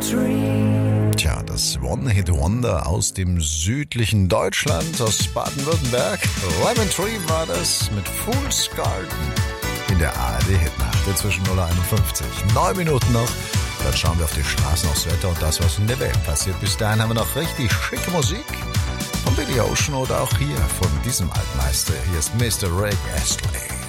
Tja, das One-Hit-Wonder aus dem südlichen Deutschland, aus Baden-Württemberg. Lemon Tree war das mit Fool's Garden in der ARD-Hitnacht zwischen 0:51. 9 Minuten noch. Dann schauen wir auf die Straßen, aufs Wetter und das, was in der Welt passiert. Bis dahin haben wir noch richtig schicke Musik von Billy Ocean oder auch hier von diesem Altmeister. Hier ist Mr. Rick Astley.